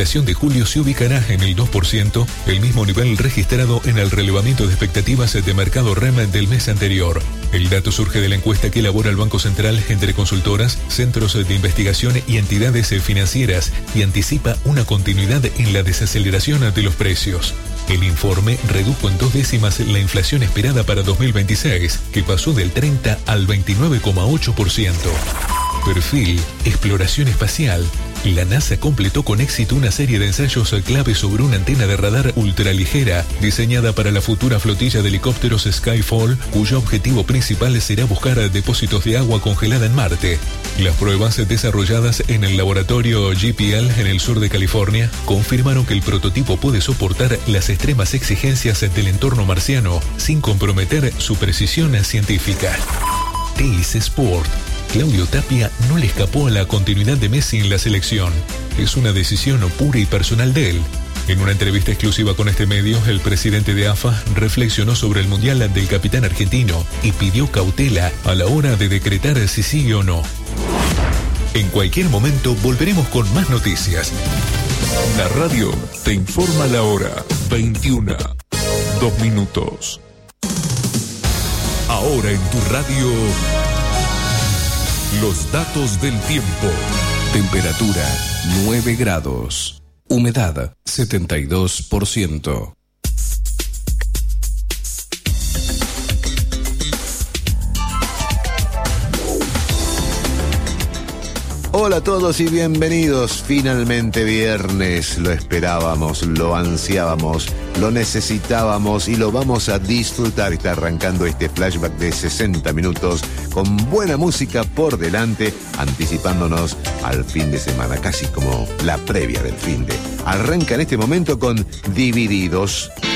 inflación de julio se ubicará en el 2%, el mismo nivel registrado en el relevamiento de expectativas de mercado REM del mes anterior. El dato surge de la encuesta que elabora el Banco Central entre consultoras, centros de investigación y entidades financieras y anticipa una continuidad en la desaceleración de los precios. El informe redujo en 2 décimas la inflación esperada para 2026, que pasó del 30 al 29,8%. Perfil, exploración espacial. La NASA completó con éxito una serie de ensayos clave sobre una antena de radar ultraligera diseñada para la futura flotilla de helicópteros Skyfall, cuyo objetivo principal será buscar depósitos de agua congelada en Marte. Las pruebas desarrolladas en el laboratorio JPL en el sur de California confirmaron que el prototipo puede soportar las extremas exigencias del entorno marciano sin comprometer su precisión científica. Teis Sport. Claudio Tapia no le escapó a la continuidad de Messi en la selección. Es una decisión pura y personal de él. En una entrevista exclusiva con este medio, el presidente de AFA reflexionó sobre el Mundial del capitán argentino y pidió cautela a la hora de decretar si sigue o no. En cualquier momento volveremos con más noticias. La radio te informa la hora 21, 2 minutos. Ahora en tu radio... Los datos del tiempo. Temperatura 9 grados. Humedad 72%. Hola a todos y bienvenidos. Finalmente viernes. Lo esperábamos, lo ansiábamos, lo necesitábamos y lo vamos a disfrutar. Está arrancando este flashback de 60 minutos con buena música por delante, anticipándonos al fin de semana, casi como la previa del fin de. Arranca en este momento con Divididos.